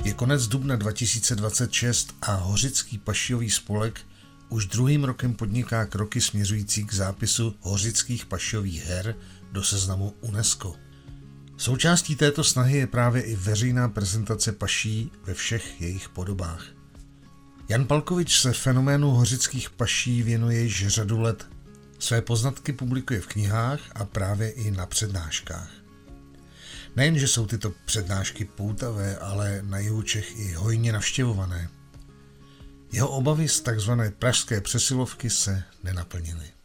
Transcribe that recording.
Je konec dubna 2026 a Hořický pašijový spolek už druhým rokem podniká kroky směřující k zápisu hořických pašijových her do seznamu UNESCO. Součástí této snahy je právě i veřejná prezentace paší ve všech jejich podobách. Jan Palkovič se fenoménu hořických paší věnuje již řadu let. Své poznatky publikuje v knihách a právě i na přednáškách. Nejen, že jsou tyto přednášky poutavé, ale na jihu Čech i hojně navštěvované. Jeho obavy z takzvané pražské přesilovky se nenaplnily.